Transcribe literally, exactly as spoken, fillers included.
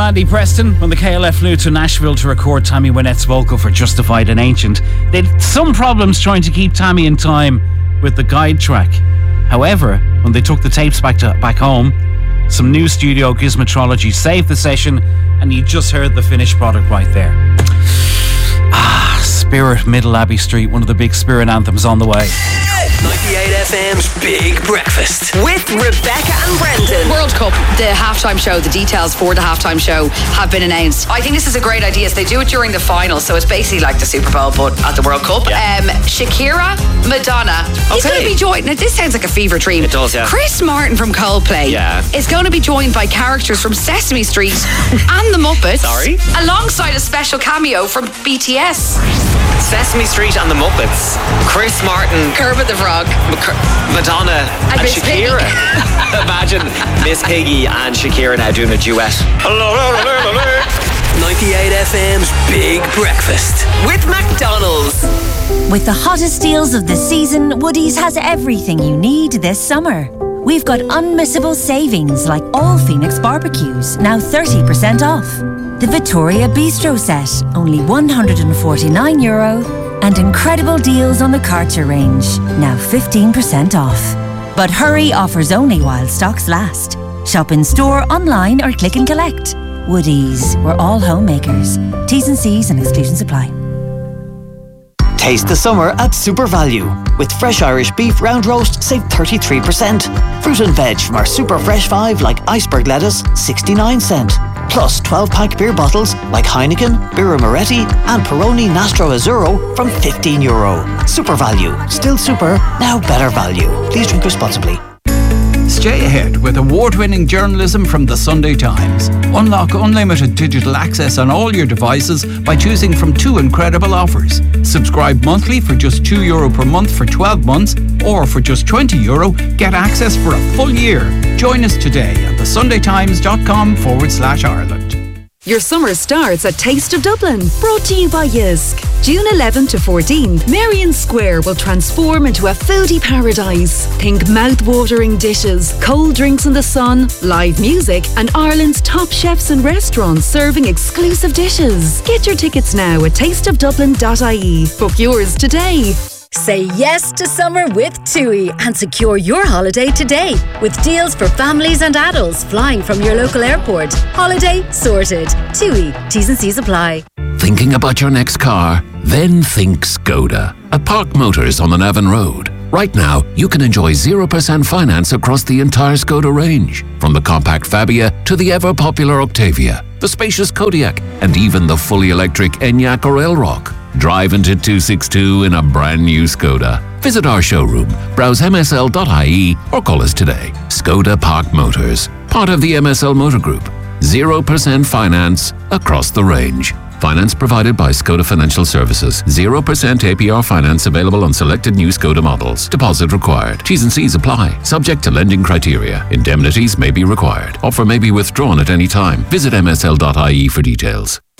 Andy Preston, when the K L F flew to Nashville to record Tammy Wynette's vocal for Justified and Ancient, they had some problems trying to keep Tammy in time with the guide track. However, when they took the tapes back to back home, some new studio gizmotrology saved the session, and you just heard the finished product right there. Ah, Spirit, Middle Abbey Street, one of the big Spirit anthems on the way. ninety-eight F M's Big Breakfast with Rebecca and Brendan. World Cup, the halftime show, the details for the halftime show have been announced. I think this is a great idea. So they do it during the final, so it's basically like the Super Bowl but at the World Cup. Yeah. Um, Shakira, Madonna. Okay. He's going to be joined. Now this sounds like a fever dream. It does, yeah. Chris Martin from Coldplay. Yeah. Is going to be joined by characters from Sesame Street and the Muppets. Sorry. Alongside a special cameo from B T S. Sesame Street and the Muppets. Chris Martin, Kermit the Frog, Madonna, and, and Shakira. Imagine Miss Piggy and Shakira now doing a duet. ninety-eight F M's Big Breakfast with McDonald's. With the hottest deals of the season, Woodies has everything you need this summer. We've got unmissable savings like all Phoenix barbecues, now thirty percent off. The Victoria Bistro set, only one hundred forty-nine euro. And incredible deals on the Karcher range, now fifteen percent off. But hurry, offers only while stocks last. Shop in store, online or click and collect. Woodies, we're all homemakers. T's and C's and exclusions apply. Taste the summer at Super Value. With fresh Irish beef round roast, save thirty-three percent. Fruit and veg from our Super Fresh five like iceberg lettuce, sixty-nine cent. Plus twelve pack beer bottles like Heineken, Birra Moretti and Peroni Nastro Azzurro from fifteen euro. Super Value. Still super, now better value. Please drink responsibly. Stay ahead with award-winning journalism from the Sunday Times. Unlock unlimited digital access on all your devices by choosing from two incredible offers. Subscribe monthly for just two euro per month for twelve months, or for just twenty euro, get access for a full year. Join us today at thesundaytimes.com forward slash Ireland. Your summer starts at Taste of Dublin, brought to you by Jysk. June eleventh to fourteenth, Merrion Square will transform into a foodie paradise. Think mouth-watering dishes, cold drinks in the sun, live music, and Ireland's top chefs and restaurants serving exclusive dishes. Get your tickets now at taste of dublin dot I E. Book yours today. Say yes to summer with TUI and secure your holiday today with deals for families and adults flying from your local airport. Holiday sorted. TUI. T's and C's apply. Thinking about your next car? Then think Skoda. At Park Motors on the Navan Road. Right now, you can enjoy zero percent finance across the entire Skoda range. From the compact Fabia to the ever-popular Octavia, the spacious Kodiaq, and even the fully electric Enyaq or Elrock. Drive into two sixty-two in a brand new Skoda. Visit our showroom, browse m s l dot I E or call us today. Skoda Park Motors, part of the M S L Motor Group. zero percent finance across the range. Finance provided by Skoda Financial Services. zero percent A P R finance available on selected new Skoda models. Deposit required. T's and C's apply. Subject to lending criteria. Indemnities may be required. Offer may be withdrawn at any time. Visit m s l dot I E for details.